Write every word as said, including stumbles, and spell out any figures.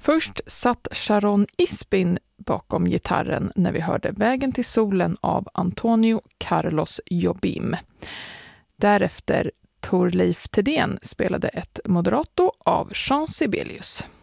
Först satt Sharon Isbin bakom gitarren när vi hörde Vägen till solen av Antonio Carlos Jobim. Därefter Thorleif Thedéen spelade ett moderato av Jean Sibelius.